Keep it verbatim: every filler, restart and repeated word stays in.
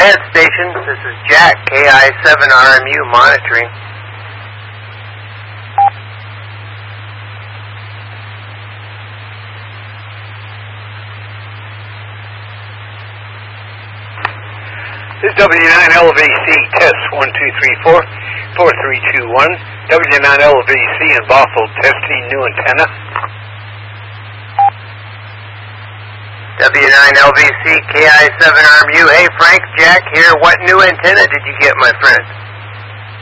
ahead, station. This is Jack, K I seven R M U monitoring. This is W nine L V C, test one two three four, four three two one. W nine L V C in Bothell, testing new antenna. W nine L V C, K I seven R M U. Hey, Frank, Jack here. What new antenna did you get, my friend?